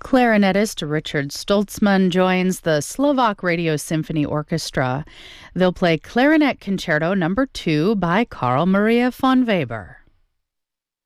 Clarinetist Richard Stoltzman joins the Slovak Radio Symphony Orchestra. They'll play Clarinet Concerto No. 2 by Carl Maria von Weber.